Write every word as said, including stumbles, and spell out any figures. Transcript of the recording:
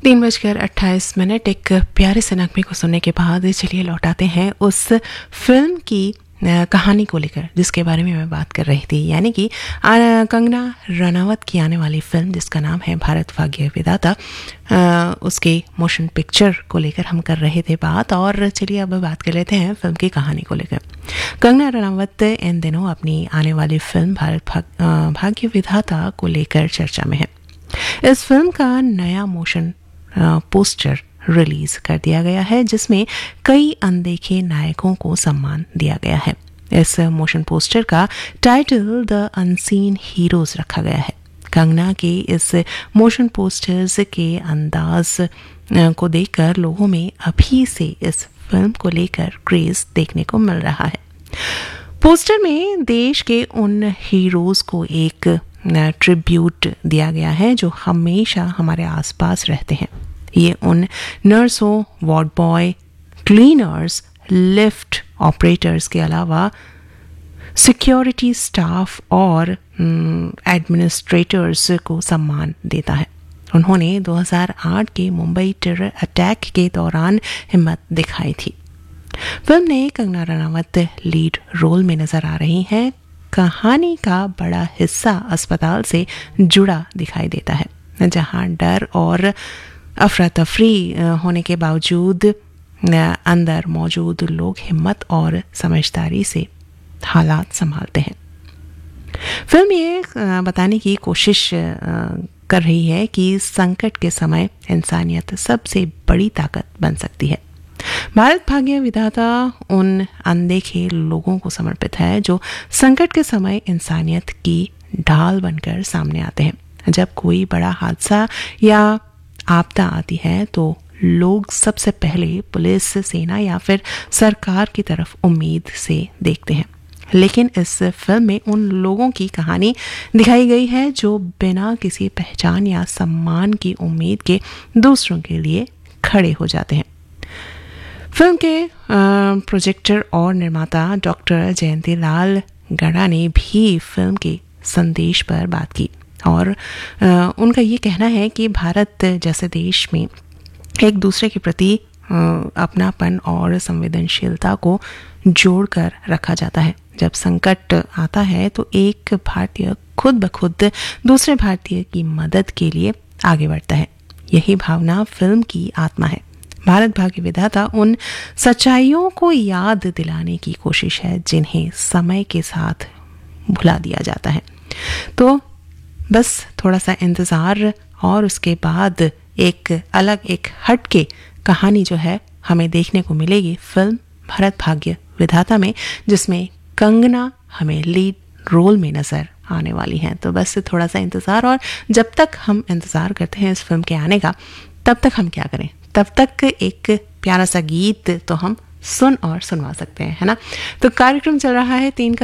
तीन बजकर अट्ठाईस मिनट एक प्यारे से नगमे को सुनने के बाद चलिए लौटाते हैं उस फिल्म की कहानी को लेकर जिसके बारे में मैं बात कर रही थी, यानी कि कंगना रनावत की आने वाली फिल्म जिसका नाम है भारत भाग्य विधाता। उसके मोशन पिक्चर को लेकर हम कर रहे थे बात, और चलिए अब बात कर लेते हैं फिल्म की कहानी को लेकर। कंगना रनावत इन दिनों अपनी आने वाली फिल्म भारत भाग, भाग्य विधाता को लेकर चर्चा में है। इस फिल्म का नया मोशन पोस्टर रिलीज कर दिया गया है जिसमें कई अनदेखे नायकों को सम्मान दिया गया है। इस मोशन पोस्टर का टाइटल द अनसीन हीरोज रखा गया है। कंगना के इस मोशन पोस्टर्स के अंदाज को देखकर लोगों में अभी से इस फिल्म को लेकर क्रेज देखने को मिल रहा है। पोस्टर में देश के उन हीरोज को एक ट्रिब्यूट दिया गया है जो हमेशा हमारे आसपास रहते हैं। ये उन नर्सों, ward boy, cleaners, lift operators के अलावा सिक्योरिटी स्टाफ और एडमिनिस्ट्रेटर्स को सम्मान देता है। उन्होंने दो हज़ार आठ के मुंबई टेरर अटैक के दौरान हिम्मत दिखाई थी। फिल्म में कंगना रनावत लीड रोल में नजर आ रही हैं। कहानी का बड़ा हिस्सा अस्पताल से जुड़ा दिखाई देता है, जहां डर और अफरा तफरी होने के बावजूद अंदर मौजूद लोग हिम्मत और समझदारी से हालात संभालते हैं। फिल्म ये बताने की कोशिश कर रही है कि संकट के समय इंसानियत सबसे बड़ी ताकत बन सकती है। भारत भाग्य विधाता उन अनदेखे लोगों को समर्पित है जो संकट के समय इंसानियत की ढाल बनकर सामने आते हैं। जब कोई बड़ा हादसा या आपदा आती है तो लोग सबसे पहले पुलिस, सेना या फिर सरकार की तरफ उम्मीद से देखते हैं, लेकिन इस फिल्म में उन लोगों की कहानी दिखाई गई है जो बिना किसी पहचान या सम्मान की उम्मीद के दूसरों के लिए खड़े हो जाते हैं। फिल्म के प्रोजेक्टर और निर्माता डॉक्टर जयंती लाल गड़ा ने भी फिल्म के संदेश पर बात की, और आ, उनका ये कहना है कि भारत जैसे देश में एक दूसरे के प्रति अपनापन और संवेदनशीलता को जोड़कर रखा जाता है। जब संकट आता है तो एक भारतीय खुद ब खुद दूसरे भारतीय की मदद के लिए आगे बढ़ता है। यही भावना फिल्म की आत्मा है। भारत भाग्य विधाता उन सच्चाइयों को याद दिलाने की कोशिश है जिन्हें समय के साथ भुला दिया जाता है। तो बस थोड़ा सा इंतज़ार और उसके बाद एक अलग एक हट के कहानी जो है हमें देखने को मिलेगी फिल्म भारत भाग्य विधाता में, जिसमें कंगना हमें लीड रोल में नज़र आने वाली हैं। तो बस थोड़ा सा इंतज़ार, और जब तक हम इंतज़ार करते हैं इस फिल्म के आने का, तब तक हम क्या करें, तब तक एक प्यारा सा गीत तो हम सुन और सुनवा सकते हैं, है ना। तो कार्यक्रम चल रहा है तीन